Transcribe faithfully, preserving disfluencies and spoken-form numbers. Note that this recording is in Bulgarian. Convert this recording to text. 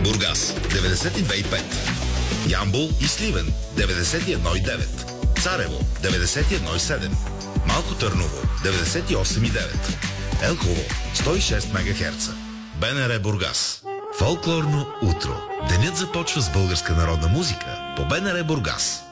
Бургас деветдесет и две и пет, Ямбол и Сливен деветдесет и едно и девет, Царево деветдесет и едно и седем, Малко Търново деветдесет и осем и девет, Елхово сто и шест мегахерца. БНР Бургас. Фолклорно утро. Денят започва с българска народна музика по БНР Бургас.